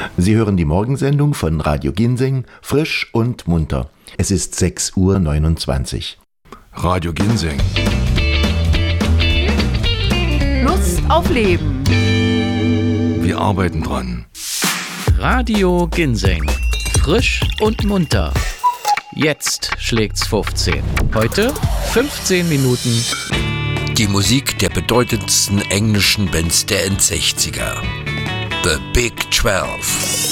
Sie hören die Morgensendung von Radio Ginseng, frisch und munter. Es ist 6:29 Uhr. Radio Ginseng. Lust auf Leben. Wir arbeiten dran. Radio Ginseng. Frisch und munter. Jetzt schlägt's 15. Heute 15 Minuten. Die Musik der bedeutendsten englischen Bands der End-60er. The Big 12.